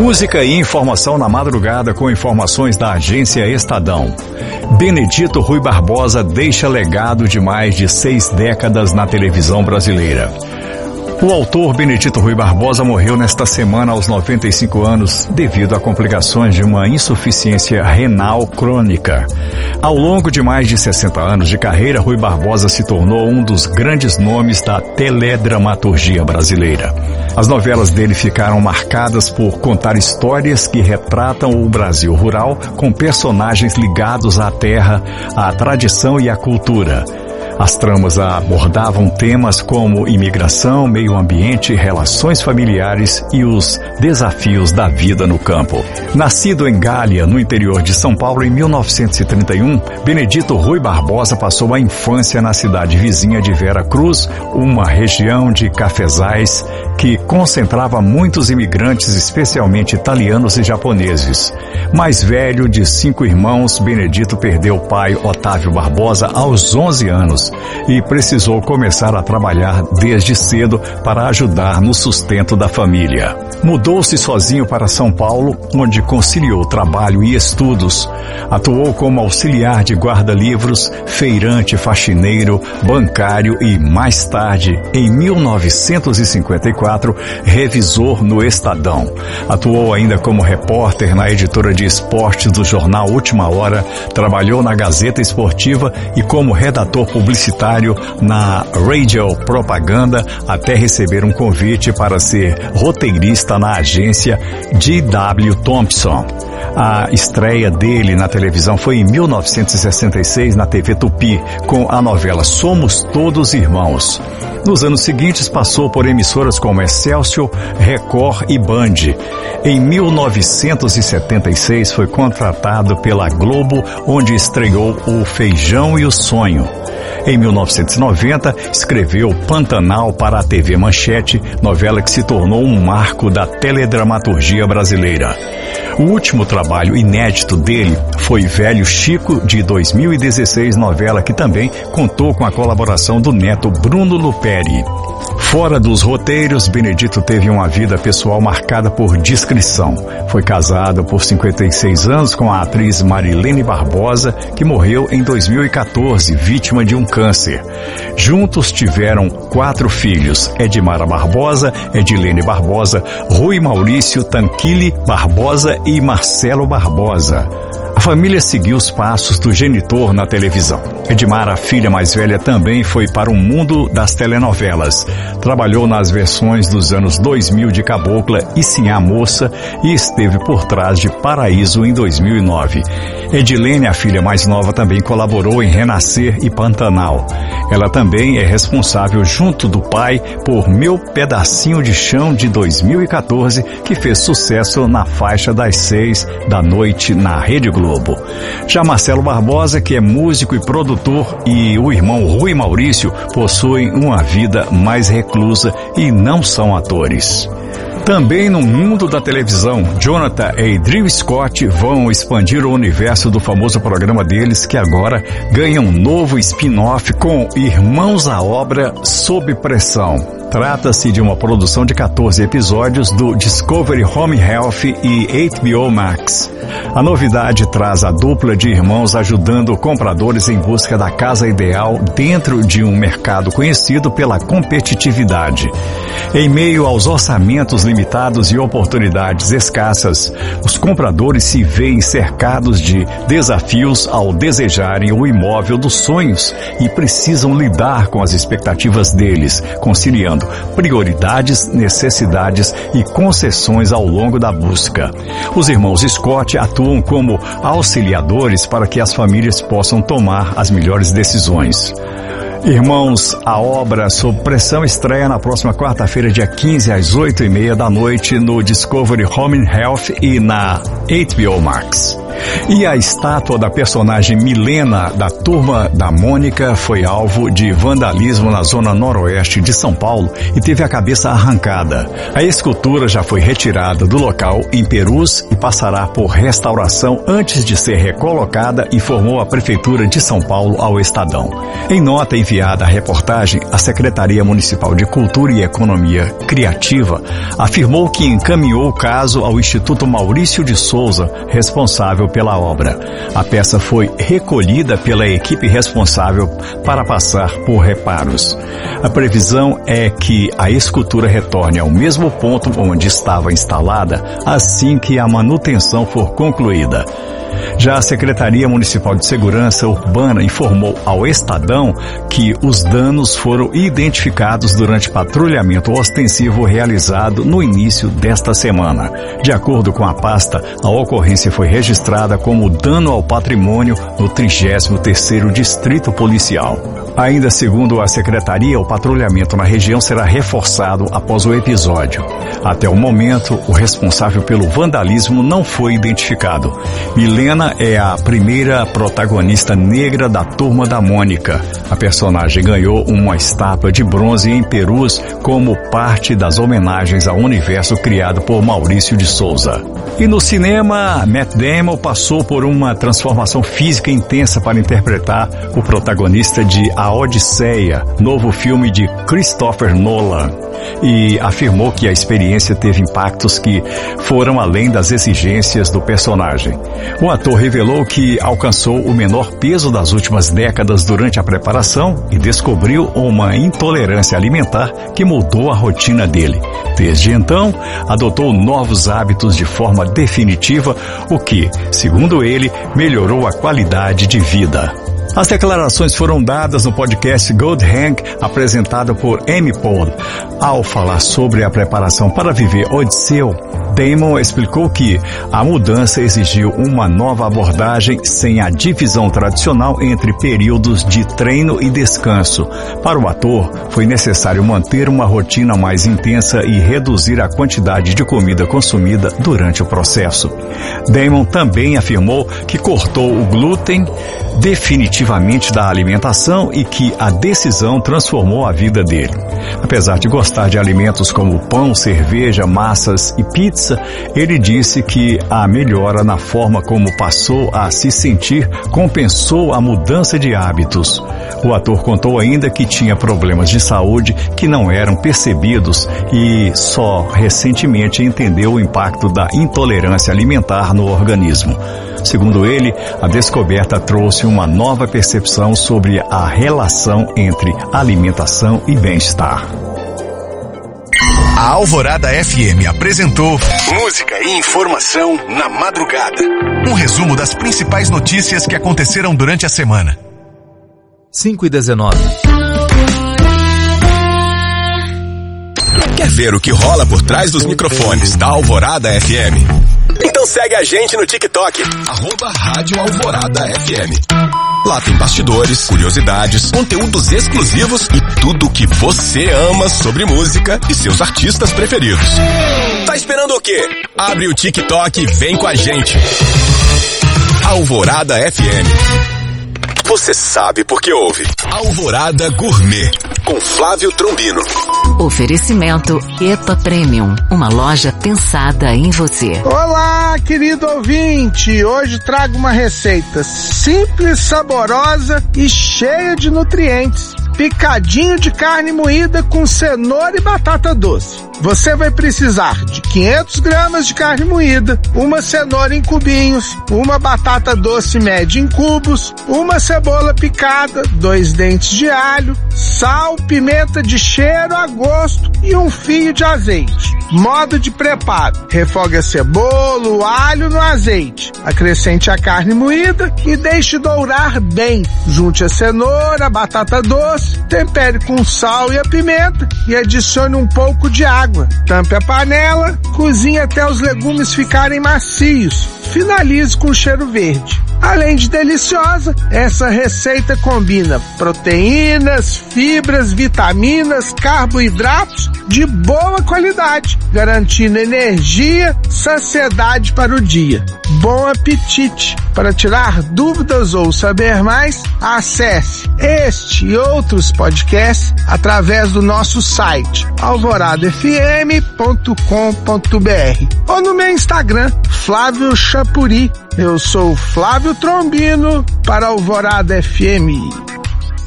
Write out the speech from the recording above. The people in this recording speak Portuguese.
Música e informação na madrugada com informações da agência Estadão. Benedito Rui Barbosa deixa legado de mais de 6 décadas na televisão brasileira. O autor Benedito Rui Barbosa morreu nesta semana aos 95 anos devido a complicações de uma insuficiência renal crônica. Ao longo de mais de 60 anos de carreira, Rui Barbosa se tornou um dos grandes nomes da teledramaturgia brasileira. As novelas dele ficaram marcadas por contar histórias que retratam o Brasil rural com personagens ligados à terra, à tradição e à cultura. As tramas abordavam temas como imigração, meio ambiente, relações familiares e os desafios da vida no campo. Nascido em Gália, no interior de São Paulo, em 1931, Benedito Rui Barbosa passou a infância na cidade vizinha de Vera Cruz, uma região de cafezais que concentrava muitos imigrantes, especialmente italianos e japoneses. Mais velho de 5 irmãos, Benedito perdeu o pai, Otávio Barbosa, aos 11 anos e precisou começar a trabalhar desde cedo para ajudar no sustento da família. Mudou-se sozinho para São Paulo, onde conciliou trabalho e estudos. Atuou como auxiliar de guarda-livros, feirante, faxineiro, bancário e, mais tarde, em 1954, revisor no Estadão. Atuou ainda como repórter na editora de esportes do jornal Última Hora, trabalhou na Gazeta Esportiva e como redator publicitário na Radio Propaganda, até receber um convite para ser roteirista na agência G.W. Thompson. A estreia dele na televisão foi em 1966 na TV Tupi, com a novela Somos Todos Irmãos. Nos anos seguintes passou por emissoras como Excelsior, Record e Band. Em 1976 foi contratado pela Globo, onde estreou O Feijão e o Sonho. Em 1990, escreveu Pantanal para a TV Manchete, novela que se tornou um marco da teledramaturgia brasileira. O último trabalho inédito dele foi Velho Chico, de 2016, novela que também contou com a colaboração do neto Bruno Luperi. Fora dos roteiros, Benedito teve uma vida pessoal marcada por discrição. Foi casado por 56 anos com a atriz Marilene Barbosa, que morreu em 2014, vítima de um câncer. Juntos tiveram 4 filhos: Edmara Barbosa, Edilene Barbosa, Rui Maurício Tanquili Barbosa e Marcelo Barbosa. A família seguiu os passos do genitor na televisão. Edmara, a filha mais velha, também foi para o mundo das telenovelas. Trabalhou nas versões dos anos 2000 de Cabocla e Sinhá Moça e esteve por trás de Paraíso em 2009. Edilene, a filha mais nova, também colaborou em Renascer e Pantanal. Ela também é responsável, junto do pai, por Meu Pedacinho de Chão, de 2014, que fez sucesso na faixa das 6 da noite na Rede Globo. Já Marcelo Barbosa, que é músico e produtor, e o irmão Rui Maurício possuem uma vida mais reclusa e não são atores. Também no mundo da televisão, Jonathan e Drew Scott vão expandir o universo do famoso programa deles, que agora ganha um novo spin-off com Irmãos à Obra Sob Pressão. Trata-se de uma produção de 14 episódios do Discovery Home Health e HBO Max. A novidade traz a dupla de irmãos ajudando compradores em busca da casa ideal dentro de um mercado conhecido pela competitividade. Em meio aos orçamentos limitados e oportunidades escassas, os compradores se veem cercados de desafios ao desejarem o imóvel dos sonhos e precisam lidar com as expectativas deles, conciliando prioridades, necessidades e concessões ao longo da busca. Os irmãos Scott atuam como auxiliadores para que as famílias possam tomar as melhores decisões. Irmãos, a obra Sob Pressão estreia na próxima quarta-feira, dia 15, às 8h30 da noite, no Discovery Home Health e na HBO Max. E a estátua da personagem Milena, da Turma da Mônica, foi alvo de vandalismo na zona noroeste de São Paulo e teve a cabeça arrancada. A escultura já foi retirada do local em Perus e passará por restauração antes de ser recolocada, informou a Prefeitura de São Paulo ao Estadão. Em nota enviada à reportagem, a Secretaria Municipal de Cultura e Economia Criativa afirmou que encaminhou o caso ao Instituto Maurício de Souza, responsável pela obra. A peça foi recolhida pela equipe responsável para passar por reparos. A previsão é que a escultura retorne ao mesmo ponto onde estava instalada assim que a manutenção for concluída. Já a Secretaria Municipal de Segurança Urbana informou ao Estadão que os danos foram identificados durante patrulhamento ostensivo realizado no início desta semana. De acordo com a pasta, a ocorrência foi registrada como dano ao patrimônio no 33º Distrito Policial. Ainda segundo a Secretaria, o patrulhamento na região será reforçado após o episódio. Até o momento, o responsável pelo vandalismo não foi identificado. Milena é a primeira protagonista negra da Turma da Mônica. A personagem ganhou uma estátua de bronze em Perus como parte das homenagens ao universo criado por Maurício de Souza. E no cinema, Matt Damon passou por uma transformação física intensa para interpretar o protagonista de A Odisseia, novo filme de Christopher Nolan, e afirmou que a experiência teve impactos que foram além das exigências do personagem. O ator revelou que alcançou o menor peso das últimas décadas durante a preparação e descobriu uma intolerância alimentar que mudou a rotina dele. Desde então, adotou novos hábitos de forma definitiva, o que, segundo ele, melhorou a qualidade de vida. As declarações foram dadas no podcast Gold Hank, apresentado por Amy Poehler. Ao falar sobre a preparação para viver Odisseu, Damon explicou que a mudança exigiu uma nova abordagem sem a divisão tradicional entre períodos de treino e descanso. Para o ator, foi necessário manter uma rotina mais intensa e reduzir a quantidade de comida consumida durante o processo. Damon também afirmou que cortou o glúten definitivamente da alimentação e que a decisão transformou a vida dele. Apesar de gostar de alimentos como pão, cerveja, massas e pizza, ele disse que a melhora na forma como passou a se sentir compensou a mudança de hábitos. O ator contou ainda que tinha problemas de saúde que não eram percebidos e só recentemente entendeu o impacto da intolerância alimentar no organismo. Segundo ele, a descoberta trouxe uma nova percepção sobre a relação entre alimentação e bem-estar. A Alvorada FM apresentou Música e Informação na Madrugada. Um resumo das principais notícias que aconteceram durante a semana. 5h19. Quer ver o que rola por trás dos microfones da Alvorada FM? Então segue a gente no TikTok, @Rádio Alvorada FM. Lá tem bastidores, curiosidades, conteúdos exclusivos e tudo o que você ama sobre música e seus artistas preferidos. Tá esperando o quê? Abre o TikTok e vem com a gente. Alvorada FM. Você sabe porque ouve. Alvorada Gourmet, com Flávio Trombino. Oferecimento EPA Premium, uma loja pensada em você. Olá, querido ouvinte! Hoje trago uma receita simples, saborosa e cheia de nutrientes. Picadinho de carne moída com cenoura e batata doce. Você vai precisar de 500 gramas de carne moída, uma cenoura em cubinhos, uma batata doce média em cubos, uma cebola picada, 2 dentes de alho, sal, pimenta de cheiro a gosto e um fio de azeite. Modo de preparo: refogue a cebola, o alho no azeite, acrescente a carne moída e deixe dourar bem. Junte a cenoura, a batata doce, tempere com sal e a pimenta e adicione um pouco de água. Tampe a panela, cozinhe até os legumes ficarem macios. Finalize com cheiro verde. Além de deliciosa, essa receita combina proteínas, fibras, vitaminas, carboidratos de boa qualidade, garantindo energia, saciedade para o dia. Bom apetite! Para tirar dúvidas ou saber mais, acesse este e outros podcasts através do nosso site alvoradafm.com.br ou no meu Instagram, Flávio Chapuri. Eu sou Flávio Trombino para Alvorada FM.